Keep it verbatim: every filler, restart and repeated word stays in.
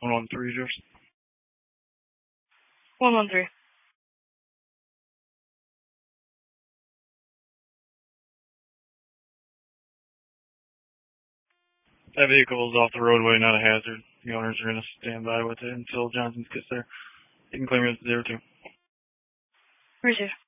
one one three is yours. one one three. That vehicle is off the roadway, not a hazard. The owners are going to stand by with it until Johnson's gets there. You can claim it as zero two. Received.